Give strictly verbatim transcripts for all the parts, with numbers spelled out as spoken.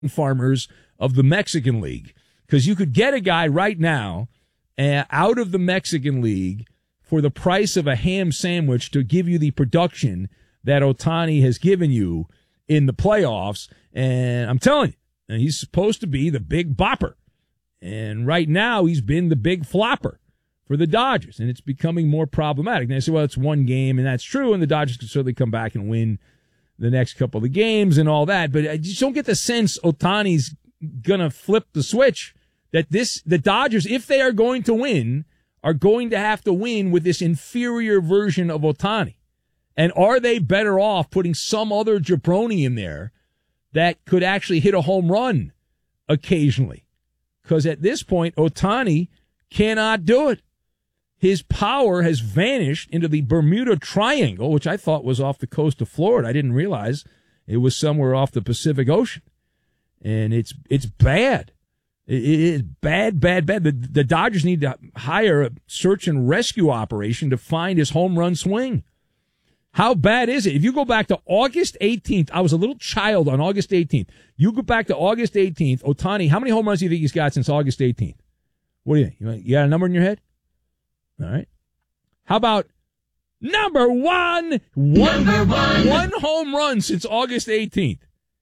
farmers of the Mexican League, because you could get a guy right now uh, out of the Mexican League for the price of a ham sandwich to give you the production that Ohtani has given you in the playoffs. And I'm telling you, he's supposed to be the big bopper. And right now he's been the big flopper for the Dodgers, and it's becoming more problematic. And they say, well, it's one game, and that's true, and the Dodgers can certainly come back and win the next couple of games and all that. But I just don't get the sense Ohtani's going to flip the switch, that this the Dodgers, if they are going to win, are going to have to win with this inferior version of Ohtani. And are they better off putting some other jabroni in there that could actually hit a home run occasionally? Because at this point, Ohtani cannot do it. His power has vanished into the Bermuda Triangle, which I thought was off the coast of Florida. I didn't realize it was somewhere off the Pacific Ocean. And it's it's bad. It is bad, bad, bad. The, the Dodgers need to hire a search and rescue operation to find his home run swing. How bad is it? If you go back to August eighteenth, I was a little child on August eighteenth. You go back to August eighteenth, Ohtani, how many home runs do you think he's got since August eighteenth? What do you think? You got a number in your head? All right. How about number one? One, number one. One home run since August eighteenth.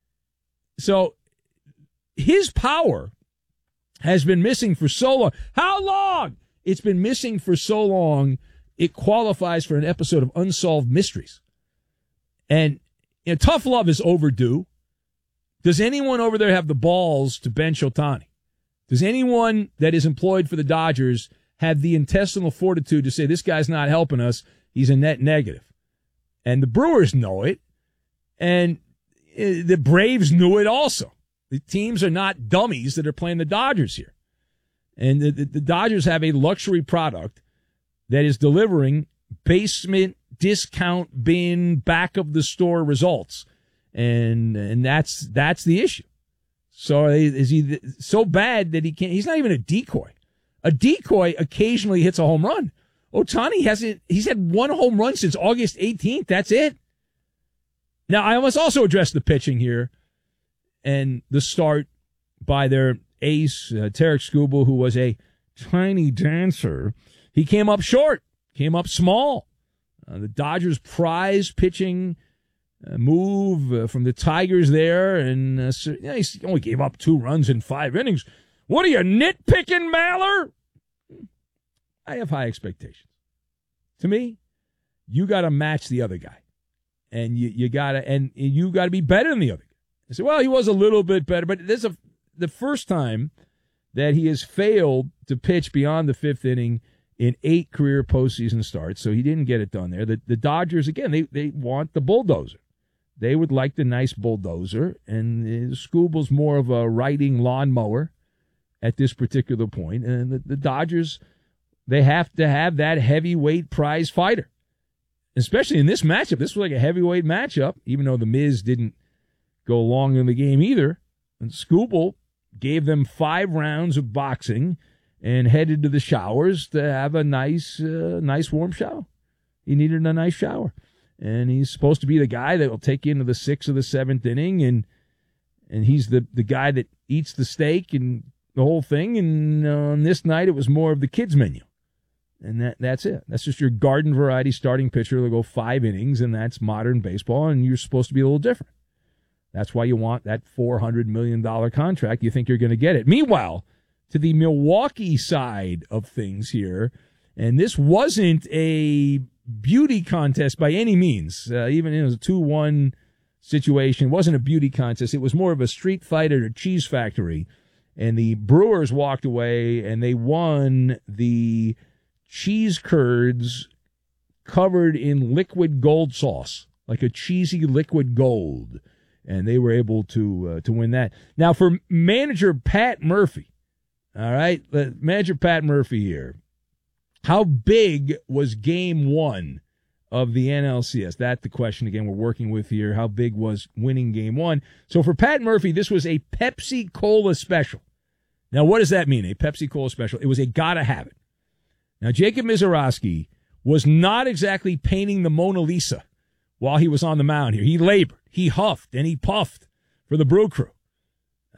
So his power has been missing for so long. How long? It's been missing for so long, it qualifies for an episode of Unsolved Mysteries. And you know, tough love is overdue. Does anyone over there have the balls to bench Ohtani? Does anyone that is employed for the Dodgers have the intestinal fortitude to say, this guy's not helping us, he's a net negative? And the Brewers know it, and the Braves knew it also. The teams are not dummies that are playing the Dodgers here. And the, the, the Dodgers have a luxury product that is delivering basement, discount bin, back of the store results. And and that's that's the issue. So is he so bad that he can't? He's not even a decoy. A decoy occasionally hits a home run. Ohtani hasn't. He's had one home run since August eighteenth. That's it. Now I must also address the pitching here, and the start by their ace uh, Tarik Skubal, who was a tiny dancer. He came up short, came up small. Uh, the Dodgers prize pitching uh, move uh, from the Tigers there, and uh, so, you know, he only gave up two runs in five innings. What are you, nitpicking, Maller? I have high expectations. To me, you got to match the other guy, and you you got to and you got to be better than the other guy. I said, well, he was a little bit better, but this is a, the first time that he has failed to pitch beyond the fifth inning in eight career postseason starts, so he didn't get it done there. The, the Dodgers, again, they, they want the bulldozer. They would like the nice bulldozer, and uh, Skubal's more of a riding lawnmower at this particular point. And the, the Dodgers, they have to have that heavyweight prize fighter, especially in this matchup. This was like a heavyweight matchup, even though the Miz didn't go long in the game either. And Skubal gave them five rounds of boxing and headed to the showers to have a nice, uh, nice warm shower. He needed a nice shower. And he's supposed to be the guy that will take you into the sixth or the seventh inning, and and he's the, the guy that eats the steak and the whole thing. And uh, on this night, it was more of the kids' menu. And that that's it. That's just your garden variety starting pitcher. They'll go five innings, and that's modern baseball, and you're supposed to be a little different. That's why you want that four hundred million dollars contract. You think you're going to get it. Meanwhile, to the Milwaukee side of things here, and this wasn't a beauty contest by any means. Uh, even it was a two one situation. It wasn't a beauty contest. It was more of a street fight at a cheese factory. And the Brewers walked away, and they won the cheese curds covered in liquid gold sauce, like a cheesy liquid gold. And they were able to uh, to win that. Now, for manager Pat Murphy, all right, manager Pat Murphy here, how big was game one of the N L C S? That's the question, again, we're working with here. How big was winning game one? So for Pat Murphy, this was a Pepsi Cola special. Now, what does that mean, a Pepsi Cola special? It was a gotta have it. Now, Jacob Misiorowski was not exactly painting the Mona Lisa while he was on the mound here. He labored, he huffed, and he puffed for the Brew Crew.